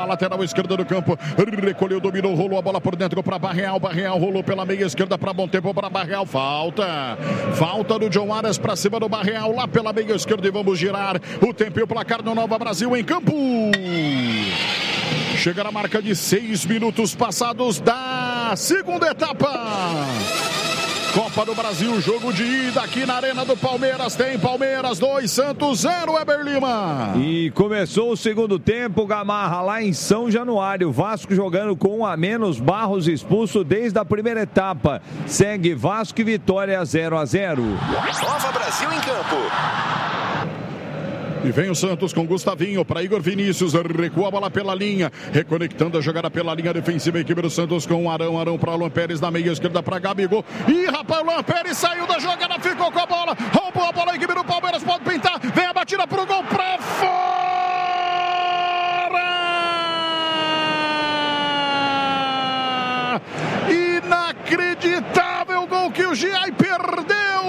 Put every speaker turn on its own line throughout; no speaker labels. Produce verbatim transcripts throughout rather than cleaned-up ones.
pela lateral esquerda do campo. Recolheu, dominou, rolou a bola por dentro para Barreal. Barreal rolou pela meia esquerda para Bom Tempo para Barreal. Falta. Falta do John Arias para cima do Barreal lá pela meia esquerda e vamos girar o tempo e o placar do Nova Brasil em campo. Chega na marca de seis minutos passados da segunda etapa. Copa do Brasil, jogo de ida aqui na Arena do Palmeiras. Tem Palmeiras dois, Santos zero, Weber Lima.
E começou o segundo tempo, Gamarra, lá em São Januário. Vasco jogando com um a menos, Barros expulso desde a primeira etapa. Segue Vasco e Vitória zero a zero.
Nova Brasil em campo.
E vem o Santos com Gustavinho para Igor Vinícius, recua a bola pela linha, reconectando a jogada pela linha defensiva, a equipe do Santos com o Arão, Arão para Luan Pérez na meia esquerda para Gabigol. Ih, rapaz, o Luan Pérez saiu da jogada, ficou com a bola, roubou a bola, a equipe do Palmeiras pode pintar, vem a batida pro gol, para fora! Inacreditável gol que o Giai perdeu!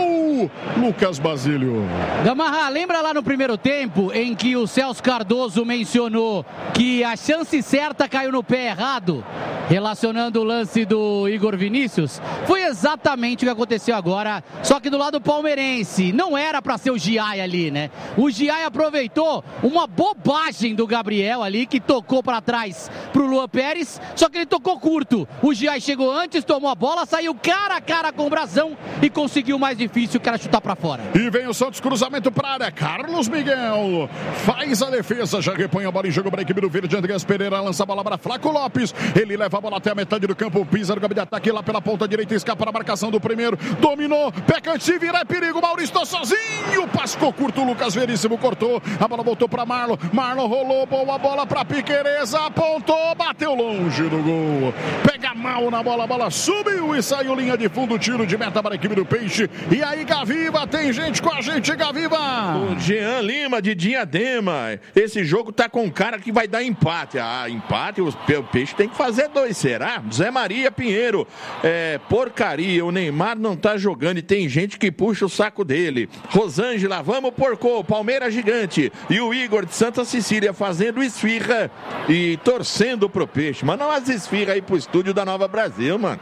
Lucas Basílio.
Gamarra, lembra lá no primeiro tempo em que o Celso Cardoso mencionou que a chance certa caiu no pé errado, relacionando o lance do Igor Vinícius? Foi exatamente o que aconteceu agora, só que do lado palmeirense. Não era para ser o Giai ali, né? O Giai aproveitou uma bobagem do Gabriel ali, que tocou para trás pro Luan Pérez, só que ele tocou curto. O Giai chegou antes, tomou a bola, saiu cara a cara com o Brazão e conseguiu o mais difícil, que era chutar para fora.
E vem o Santos, cruzamento para a área. Carlos Miguel faz a defesa, já repõe a bola em jogo para a equipe do Verde. Andrés Pereira lança a bola para Flaco Lopes. Ele leva a bola até a metade do campo, pisa no campo de ataque lá pela ponta direita, escapa a marcação do primeiro. Dominou, pé cantinho, vira, é perigo. Maurício está sozinho, passou curto. Lucas Veríssimo cortou, a bola voltou para Marlon. Marlon rolou, boa bola para Piquerez, apontou, bateu longe do gol. Pega mal na bola, a bola subiu e saiu linha de fundo, tiro de meta para a equipe do Peixe. E aí, Gaviva, tem gente com a gente, Gaviva.
O Jean Lima de Diadema. Esse jogo tá com cara que vai dar empate. Ah, empate, o Peixe tem que fazer dois, será? Zé Maria Pinheiro. É, porcaria, o Neymar não tá jogando e tem gente que puxa o saco dele. Rosângela, vamos porco, Palmeiras gigante. E o Igor de Santa Cecília fazendo esfirra e torcendo pro Peixe. Manda umas esfirras aí pro estúdio da Nova Brasil, mano.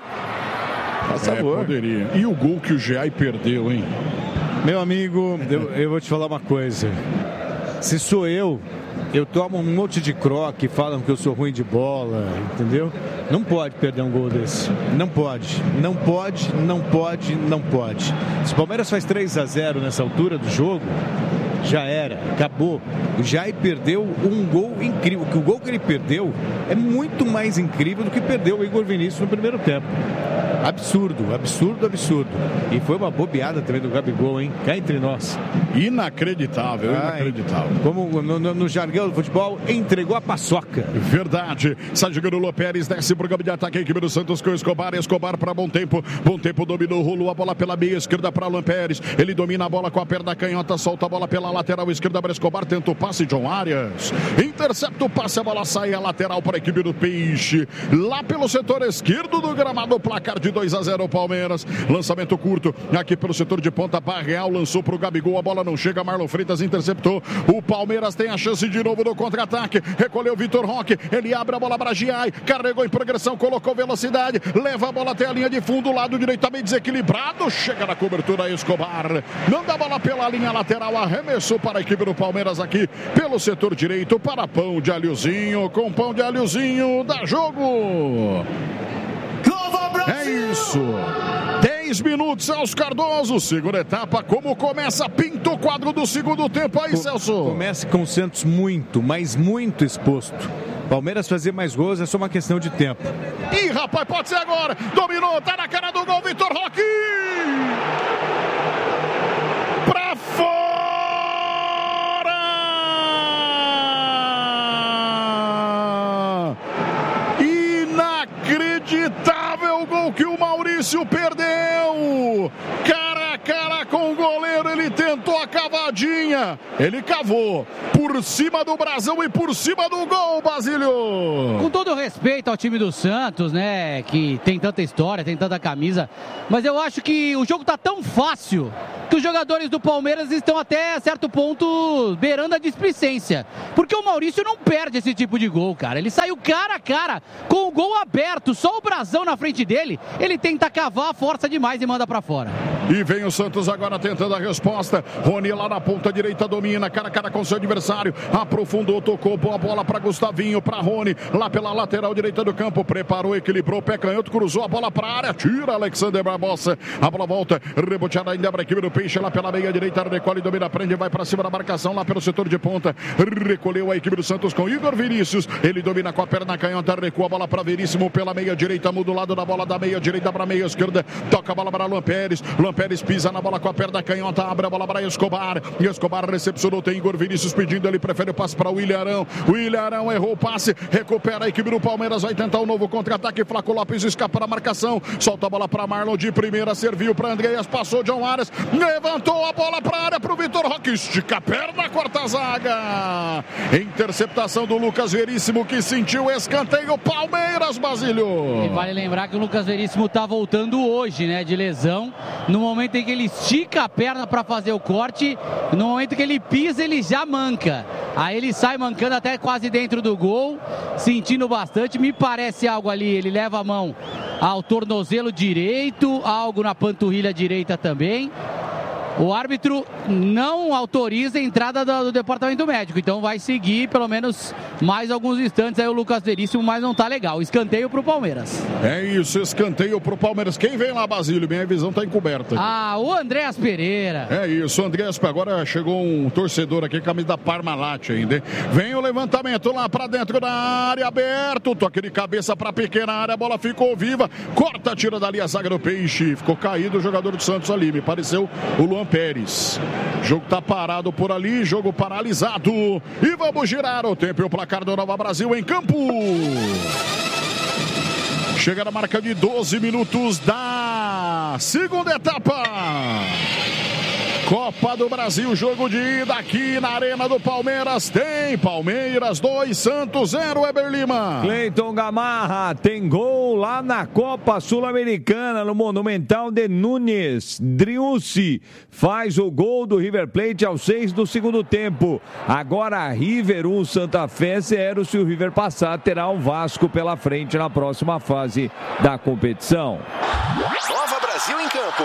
Faz favor.
É, poderia. E o gol que o Giai perdeu, hein?
Meu amigo, eu, eu vou te falar uma coisa. Se sou eu, eu tomo um monte de croque, falam que eu sou ruim de bola, entendeu? Não pode perder um gol desse. Não pode. Não pode, não pode, não pode. Se o Palmeiras faz três a zero nessa altura do jogo, já era, acabou. O Jair perdeu um gol incrível. O gol que ele perdeu é muito mais incrível do que perdeu o Igor Vinícius no primeiro tempo. Absurdo, absurdo, absurdo. E foi uma bobeada também do Gabigol, hein? Cá entre nós.
Inacreditável, Ai, inacreditável.
Como no, no, no jargão do futebol, entregou a paçoca.
Verdade. Sai jogando o Luan Pérez, desce pro campo de ataque, a equipe do Santos com Escobar. Escobar para Bom Tempo. Bom Tempo dominou, rolou a bola pela meia esquerda para Luan Pérez. Ele domina a bola com a perna canhota, solta a bola pela lateral esquerda para Escobar. Tenta o passe, John Arias. Intercepta o passe, a bola sai a lateral para a equipe do Peixe. Lá pelo setor esquerdo do gramado, placar de dois a zero Palmeiras. Lançamento curto aqui pelo setor de ponta. Barreal lançou pro Gabigol, a bola não chega. Marlon Freitas interceptou. O Palmeiras tem a chance de novo no contra-ataque. Recolheu Vitor Roque. Ele abre a bola para Giai. Carregou em progressão, colocou velocidade. Leva a bola até a linha de fundo. Lado direito também desequilibrado. Chega na cobertura Escobar. Manda a bola pela linha lateral. Arremessou para a equipe do Palmeiras aqui pelo setor direito. Para pão de alhozinho. Com pão de alhozinho. Dá jogo. É isso. dez minutos, Celso Cardoso. Segunda etapa, como começa? Pinta o quadro do segundo tempo aí, Celso.
Comece com o Santos muito, mas muito exposto. Palmeiras fazer mais gols é só uma questão de tempo.
Ih, rapaz, pode ser agora. Dominou, tá na cara do gol, Vitor Roque. Pra fora. Inacreditável gol que o Maurício perdeu. Cara a cara com o goleiro, ele tentou a cavadinha. Dominha, ele cavou por cima do brasão e por cima do gol, Basílio.
Com todo respeito ao time do Santos, né, que tem tanta história, tem tanta camisa, mas eu acho que o jogo tá tão fácil que os jogadores do Palmeiras estão até certo ponto beirando a displicência, porque o Maurício não perde esse tipo de gol, cara. Ele saiu cara a cara com o gol aberto, só o brasão na frente dele, ele tenta cavar, força demais e manda pra fora.
E vem o Santos agora tentando a resposta. Rony lá na ponta direita domina, cara a cara com seu adversário, aprofundou, tocou, boa bola para Gustavinho, para Rony, lá pela lateral direita do campo, preparou, equilibrou, pé canhoto, cruzou a bola para a área, tira Alexander Barbosa, a bola volta, reboteada ainda para a equipe do Peixe, lá pela meia direita, recolhe, domina, prende, vai para cima da marcação, lá pelo setor de ponta, recolheu a equipe do Santos com Igor Vinícius, ele domina com a perna canhota, recua a bola para Veríssimo pela meia direita, muda o lado da bola da meia direita para a meia esquerda, toca a bola para Luan Pérez, Luan Pérez pisa na bola com a perna canhota, abre a bola para Escobar, e Escobar recepcionou, tem Igor Vinícius pedindo, ele prefere o passe para o William Arão, o William Arão errou o passe, recupera a equipe do Palmeiras, vai tentar um novo contra-ataque, Flaco Lopes escapa da marcação, solta a bola para Marlon de primeira, serviu para Andreas, passou John Arias, levantou a bola para a área para o Vitor Roque, estica a perna, corta a zaga, interceptação do Lucas Veríssimo que sentiu escanteio, Palmeiras, Basílio.
E vale lembrar que o Lucas Veríssimo tá voltando hoje, né, de lesão, no momento em que ele estica a perna para fazer o corte, no momento que ele pisa, ele já manca, aí ele sai mancando até quase dentro do gol, sentindo bastante, me parece algo ali, ele leva a mão ao tornozelo direito, algo na panturrilha direita também. O árbitro não autoriza a entrada do, do departamento médico, então vai seguir pelo menos mais alguns instantes aí o Lucas Veríssimo, mas não tá legal. Escanteio pro Palmeiras.
É isso, escanteio pro Palmeiras. Quem vem lá, Basílio? Minha visão tá encoberta.
Ah, o Andréas Pereira.
É isso, Andréas, agora chegou um torcedor aqui, camisa da Parmalat ainda, hein? Vem o levantamento lá pra dentro da área, aberto, toque de cabeça pra pequena área, a bola ficou viva, corta, tira dali a zaga do Peixe, ficou caído o jogador do Santos ali, me pareceu o Luan Pérez. O jogo tá parado por ali, jogo paralisado. E vamos girar o tempo e o placar do Nova Brasil em campo. Chega na marca de doze minutos da segunda etapa. Copa do Brasil, jogo de ida aqui na Arena do Palmeiras. Tem Palmeiras dois, Santos zero, Weber Lima.
Cleiton Gamarra tem gol lá na Copa Sul-Americana, no Monumental de Nunes. Driussi faz o gol do River Plate aos seis do segundo tempo. Agora River um, Santa Fé zero. Se o River passar, terá o Vasco pela frente na próxima fase da competição.
Nova Brasil em campo.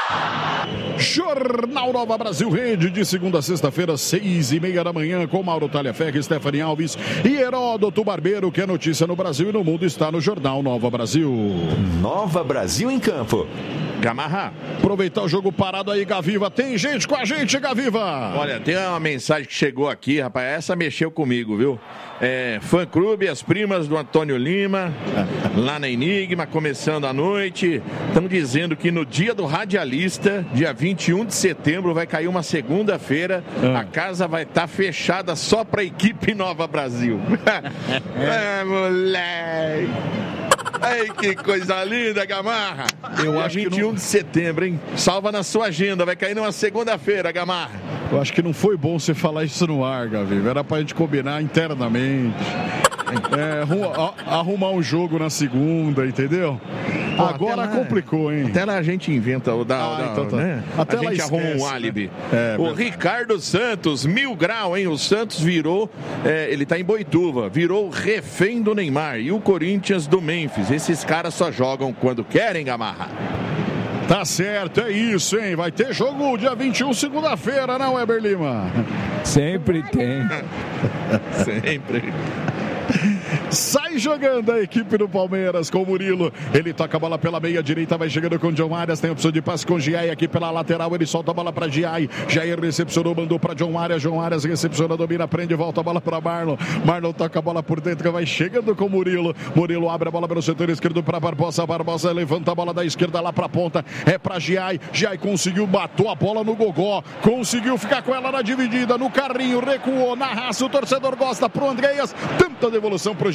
Jornal Nova Brasil Rede, de segunda a sexta-feira, seis e meia da manhã, com Mauro Talhaferri, Stephanie Alves e Heródoto Barbeiro, que é notícia no Brasil e no mundo está no Jornal Nova Brasil.
Nova Brasil em campo.
Gamarra.
Aproveitar o jogo parado aí, Gaviva. Tem gente com a gente, Gaviva.
Olha, tem uma mensagem que chegou aqui, rapaz. Essa mexeu comigo, viu? É, fã clube, as primas do Antônio Lima, lá na Enigma, começando a noite. Estão dizendo que no dia do radialista, dia vinte e um de setembro, vai cair uma segunda-feira. Ah. A casa vai estar tá fechada só para a equipe Nova Brasil. É, moleque. Ai, que coisa linda, Gamarra. Eu acho vinte e um que não... de setembro, hein? Salva na sua agenda, vai cair numa segunda-feira, Gamarra.
Eu acho que não foi bom você falar isso no ar, Gaviva. Era pra gente combinar internamente. É, arrumar um jogo na segunda, entendeu? Pô, agora lá, complicou, hein?
Até lá a gente inventa o da,
ah,
da
então tá.
né?
Até
a gente
esquece,
arruma um álibi.
Né? É,
o Ricardo Santos, mil grau, hein? O Santos virou, é, ele tá em Boituva, virou refém do Neymar e o Corinthians do Memphis. Esses caras só jogam quando querem, Gamarra.
Tá certo, é isso, hein? Vai ter jogo dia vinte e um, segunda-feira, não, Weber Lima?
Sempre tem.
Sempre.
Sai jogando a equipe do Palmeiras com o Murilo. Ele toca a bola pela meia direita, vai chegando com o John Arias. Tem opção de passe com o Giai aqui pela lateral. Ele solta a bola para Giai. Giai recepcionou, mandou para John Arias. John Arias recepciona, domina, prende, volta a bola para Marlon. Marlon toca a bola por dentro, vai chegando com o Murilo. Murilo abre a bola pelo setor esquerdo para Barbosa. Barbosa levanta a bola da esquerda lá para a ponta. É para Giai. Giai conseguiu, matou a bola no gogó. Conseguiu ficar com ela na dividida, no carrinho, recuou na raça. O torcedor gosta pro Andreas. Tanta devolução pro Giai.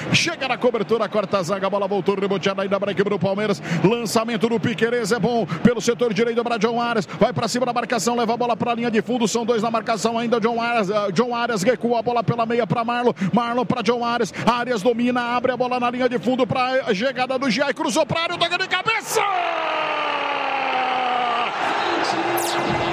chega na cobertura, corta a zaga, a bola voltou, reboteada ainda para a equipe do Palmeiras. Lançamento do Piquerez é bom pelo setor direito para John Arias. Vai para cima da marcação, leva a bola para a linha de fundo. São dois na marcação ainda. John Arias, uh, John Arias recua a bola pela meia para Marlon. Marlon para John Arias. Arias domina, abre a bola na linha de fundo para a chegada do Giai. Cruzou para a área, toca de cabeça!